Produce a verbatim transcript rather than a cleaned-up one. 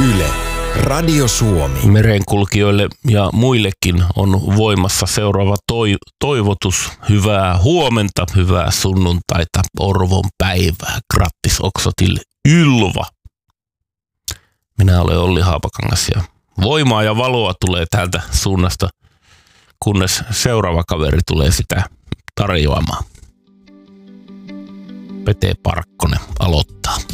Yle, Radio Suomi. Merenkulkijoille ja muillekin on voimassa seuraava toi, toivotus. Hyvää huomenta, hyvää sunnuntaita, Orvon päivää, grattis Oksotil Ylva. Minä olen Olli Haapakangas ja voimaa ja valoa tulee täältä suunnasta, kunnes seuraava kaveri tulee sitä tarjoamaan. Pete Parkkonen aloittaa.